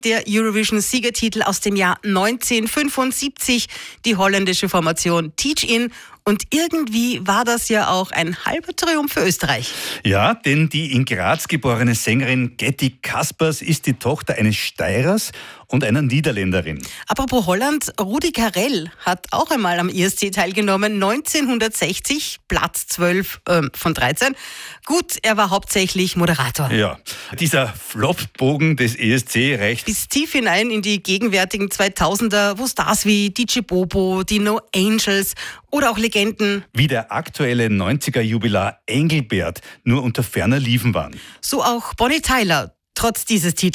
Der Eurovision-Siegertitel aus dem Jahr 1975, die holländische Formation Teach In. Und irgendwie war das ja auch ein halber Triumph für Österreich. Ja, denn die in Graz geborene Sängerin Getty Caspers ist die Tochter eines Steirers und einer Niederländerin. Apropos Holland, Rudi Carrell hat auch einmal am ESC teilgenommen, 1960, Platz 12 von 13. Gut, er war hauptsächlich Moderator. Ja, dieser Flopbogen des ESC reicht bis tief hinein in die gegenwärtigen 2000er, wo Stars wie DJ Bobo, die No Angels oder auch Legenden wie der aktuelle 90er-Jubilar Engelbert nur unter ferner Liefen waren. So auch Bonnie Tyler, trotz dieses Titels.